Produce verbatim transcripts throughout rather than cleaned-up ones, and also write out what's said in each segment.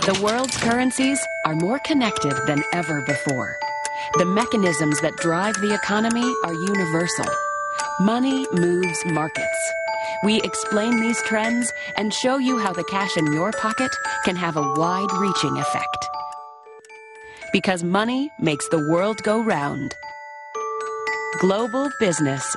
The world's currencies are more connected than ever before. The mechanisms that drive the economy are universal. Money moves markets. We explain these trends and show you how the cash in your pocket can have a wide-reaching effect. Because money makes the world go round. Global Business.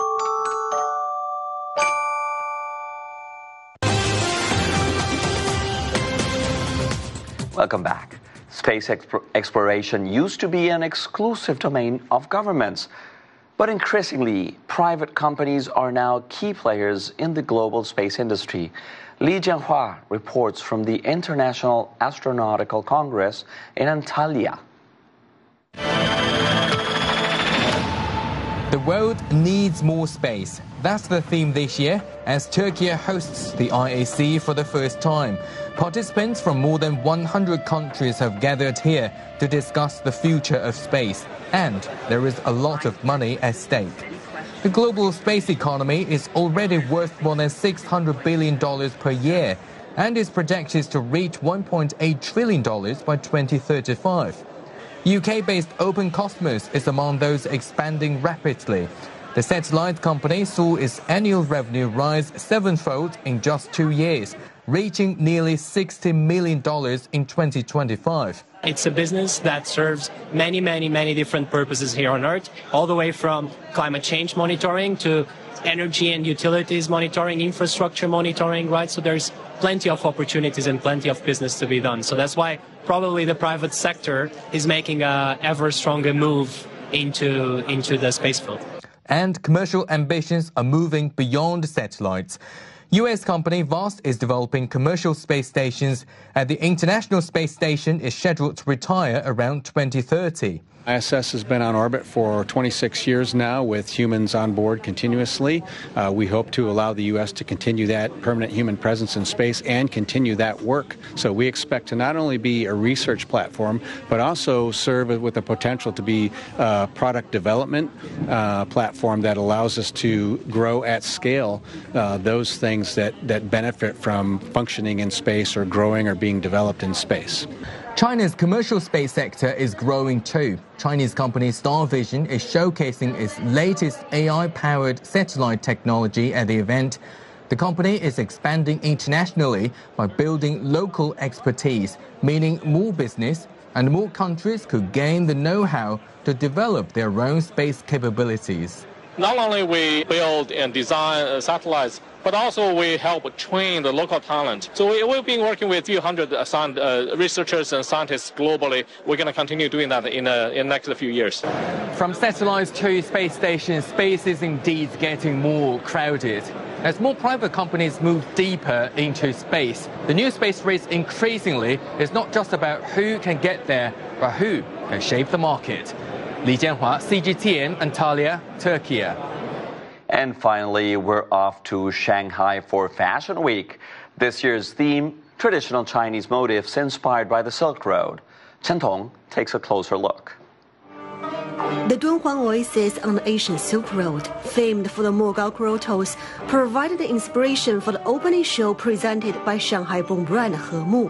Welcome back. Space exp- exploration used to be an exclusive domain of governments, but increasingly, private companies are now key players in the global space industry. Li Jianhua reports from the International Astronautical Congress in Antalya. The world needs more space. That's the theme this year, as Turkey hosts the I A C for the first time. Participants from more than one hundred countries have gathered here to discuss the future of space, and there is a lot of money at stake. The global space economy is already worth more than six hundred billion dollars per year and is projected to reach one point eight trillion dollars by twenty thirty-five. U K-based Open Cosmos is among those expanding rapidly. The satellite company saw its annual revenue rise sevenfold in just two years, reaching nearly sixty million dollars in twenty twenty-five. It's a business that serves many, many, many different purposes here on Earth, all the way from climate change monitoring to energy and utilities monitoring, infrastructure monitoring, right? So there's plenty of opportunities and plenty of business to be done. So that's why probably the private sector is making a ever stronger move into, into the space field. And commercial ambitions are moving beyond satellites. U S company VAST is developing commercial space stations, and the International Space Station is scheduled to retire around twenty thirty. I S S has been on orbit for twenty-six years now with humans on board continuously. Uh, we hope to allow the U S to continue that permanent human presence in space and continue that work. So we expect to not only be a research platform, but also serve with the potential to be a product development uh, platform that allows us to grow at scale uh, those things that, that benefit from functioning in space or growing or being developed in space. China's commercial space sector is growing too. Chinese company Starvision is showcasing its latest A I-powered satellite technology at the event. The company is expanding internationally by building local expertise, meaning more business and more countries could gain the know-how to develop their own space capabilities. Not only we build and design uh, satellites, but also we help train the local talent. So we, we've been working with a few hundred uh, uh, researchers and scientists globally. We're going to continue doing that in, uh, in the next few years. From satellites to space stations, space is indeed getting more crowded. As more private companies move deeper into space, the new space race increasingly is not just about who can get there, but who can shape the market. Li Jianhua, C G T N, Antalya, Turkey. And finally, we're off to Shanghai for Fashion Week. This year's theme, traditional Chinese motifs inspired by the Silk Road. Chen Tong takes a closer look. The Dunhuang Oasis on the Asian Silk Road, famed for the Mogao grottos, provided the inspiration for the opening show presented by Shanghai-born brand Hemu.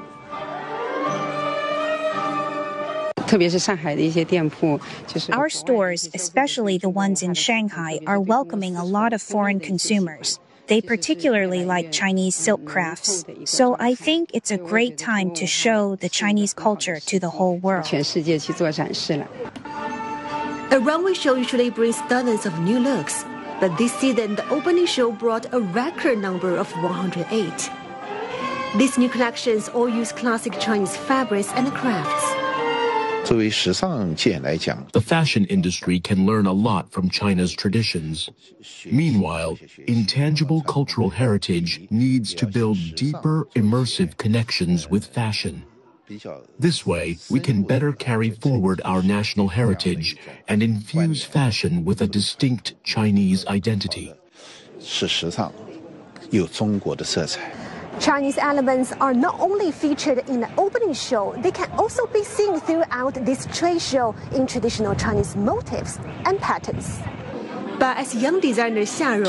Our stores, especially the ones in Shanghai, are welcoming a lot of foreign consumers. They particularly like Chinese silk crafts. So I think it's a great time to show the Chinese culture to the whole world. A runway show usually brings dozens of new looks, but this season the opening show brought a record number of one hundred eight. These new collections all use classic Chinese fabrics and crafts. The fashion industry can learn a lot from China's traditions. Meanwhile, intangible cultural heritage needs to build deeper, immersive connections with fashion. This way, we can better carry forward our national heritage and infuse fashion with a distinct Chinese identity. Chinese elements are not only featured in the opening show, they can also be seen throughout this trade show in traditional Chinese motifs and patterns. But as young designer Xia Rong